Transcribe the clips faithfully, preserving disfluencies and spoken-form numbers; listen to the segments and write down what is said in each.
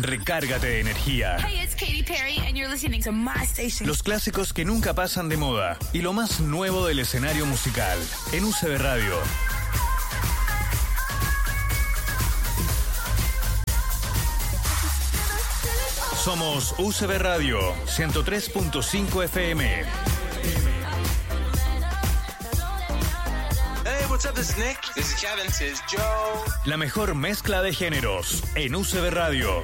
Recárgate de energía. Hey, it's Katy Perry and you're listening to my station. Los clásicos que nunca pasan de moda y lo más nuevo del escenario musical en U C B Radio. Somos U C B Radio ciento tres punto cinco F M. Hey, what's up? This is Nick. This is Kevin. This is Joe. La mejor mezcla de géneros en U C B Radio.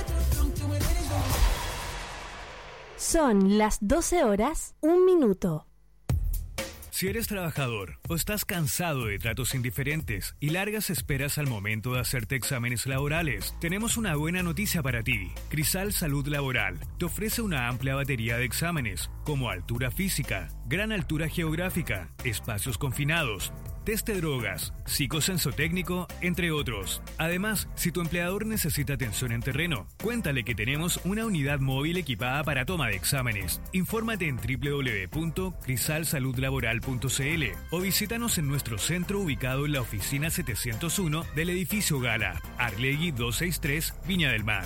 Son las doce horas, un minuto. Si eres trabajador o estás cansado de tratos indiferentes y largas esperas al momento de hacerte exámenes laborales, tenemos una buena noticia para ti. Crisal Salud Laboral te ofrece una amplia batería de exámenes como altura física, gran altura geográfica, espacios confinados, test de drogas, psicosensotécnico, entre otros. Además, si tu empleador necesita atención en terreno, cuéntale que tenemos una unidad móvil equipada para toma de exámenes. Infórmate en doble u doble u doble u punto crisal salud laboral punto c l o visítanos en nuestro centro ubicado en la oficina setecientos uno del edificio Gala, Arlegui doscientos sesenta y tres, Viña del Mar.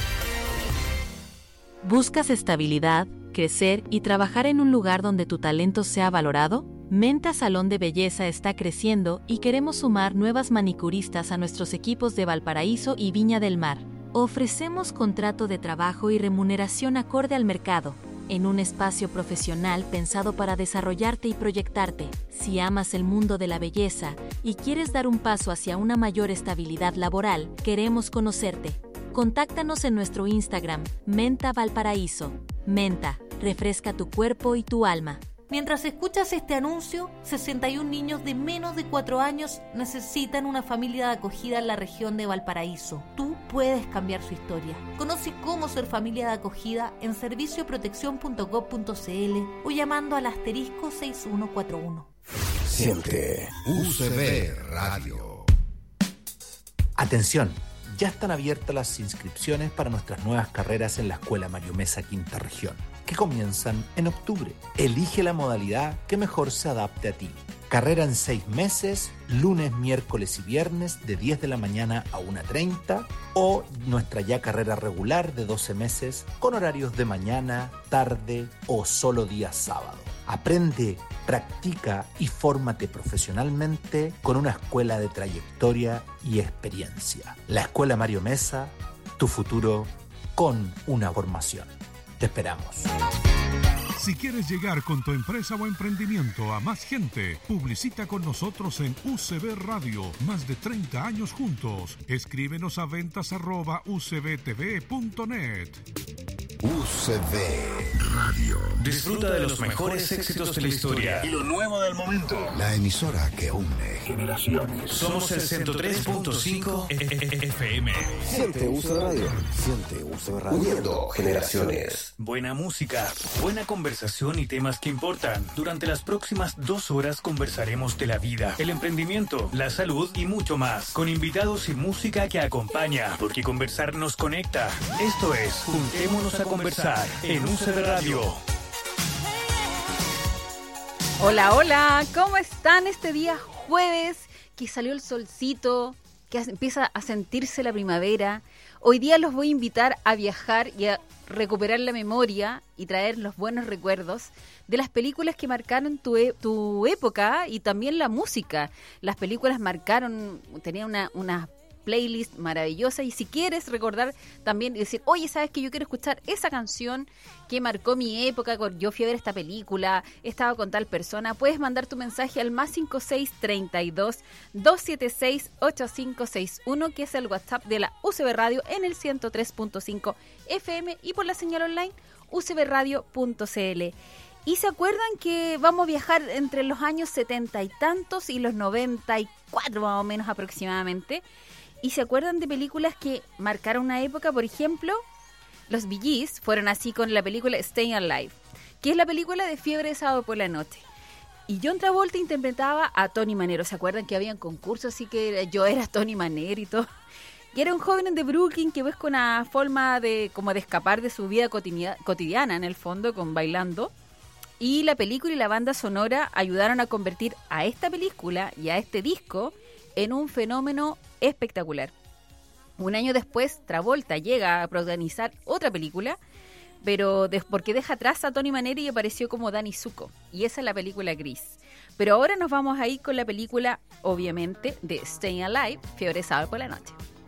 ¿Buscas estabilidad, crecer y trabajar en un lugar donde tu talento sea valorado? Menta Salón de Belleza está creciendo y queremos sumar nuevas manicuristas a nuestros equipos de Valparaíso y Viña del Mar. Ofrecemos contrato de trabajo y remuneración acorde al mercado, en un espacio profesional pensado para desarrollarte y proyectarte. Si amas el mundo de la belleza y quieres dar un paso hacia una mayor estabilidad laboral, queremos conocerte. Contáctanos en nuestro Instagram, Menta Valparaíso. Menta, refresca tu cuerpo y tu alma. Mientras escuchas este anuncio, sesenta y un niños de menos de cuatro años necesitan una familia de acogida en la región de Valparaíso. Tú puedes cambiar su historia. Conoce cómo ser familia de acogida en servicio protección punto gob punto c l o llamando al asterisco seis uno cuatro uno. Siente U C B Radio. Atención, ya están abiertas las inscripciones para nuestras nuevas carreras en la Escuela Mario Mesa Quinta Región, que comienzan en octubre. Elige la modalidad que mejor se adapte a ti. Carrera en seis meses, lunes, miércoles y viernes de diez de la mañana a una treinta, o nuestra ya carrera regular de doce meses con horarios de mañana, tarde o solo día sábado. Aprende, practica y fórmate profesionalmente con una escuela de trayectoria y experiencia. La Escuela Mario Mesa, tu futuro con una formación. Te esperamos. Si quieres llegar con tu empresa o emprendimiento a más gente, publicita con nosotros en U C B Radio. Más de treinta años juntos. Escríbenos a ventas arroba u c b t v punto net. U C B Radio. Disfruta de los mejores éxitos de la historia y lo nuevo del momento. La emisora que une generaciones. Somos el ciento tres punto cinco F M. Siente U C B Radio. Siente U C B Radio. Uniendo generaciones. Buena música, buena conversación y temas que importan. Durante las próximas dos horas conversaremos de la vida, el emprendimiento, la salud y mucho más. Con invitados y música que acompaña, porque conversar nos conecta. Esto es Juntémonos a conversar en U C B Radio. Hola, hola, ¿cómo están este día jueves? Que salió el solcito, que empieza a sentirse la primavera. Hoy día los voy a invitar a viajar y a recuperar la memoria y traer los buenos recuerdos de las películas que marcaron tu, e- tu época y también la música. Las películas marcaron, tenían una, una playlist maravillosa, y si quieres recordar también y decir, oye, ¿sabes qué? Yo quiero escuchar esa canción que marcó mi época, yo fui a ver esta película, estaba con tal persona, puedes mandar tu mensaje al más cinco seis treinta y dos, doscientos setenta y seis, ochenta y cinco sesenta y uno, que es el WhatsApp de la U C B Radio en el ciento tres punto cinco F M y por la señal online u c b radio punto c l. ¿Y se acuerdan que vamos a viajar entre los años setenta y tantos y los noventa y cuatro más o menos aproximadamente? ¿Y se acuerdan de películas que marcaron una época? Por ejemplo, los Bee Gees fueron así con la película Staying Alive, que es la película de Fiebre de Sábado por la Noche. Y John Travolta interpretaba a Tony Manero. ¿Se acuerdan que habían concursos? Así que yo era Tony Manero y todo. Y era un joven de Brooklyn que busca una forma de, como de escapar de su vida cotidiana, en el fondo, con bailando. Y la película y la banda sonora ayudaron a convertir a esta película y a este disco en un fenómeno espectacular. Un año después, Travolta llega a protagonizar otra película, pero de, porque deja atrás a Tony Maneri y apareció como Danny Zuko. Y esa es la película Gris. Pero ahora nos vamos a ir con la película, obviamente, de Staying Alive, Fiebre Sábado por la Noche.